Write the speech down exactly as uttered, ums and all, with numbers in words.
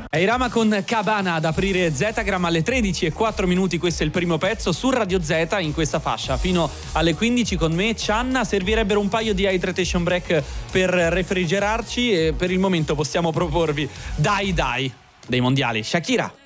Airama con Cabana ad aprire Zetagram alle tredici e quattro minuti. Questo è il primo pezzo su Radio Z in questa fascia. Fino alle quindici con me, Cianna. Servirebbero un paio di hydration break per refrigerarci e per il momento possiamo proporvi Dai Dai dei mondiali. Shakira.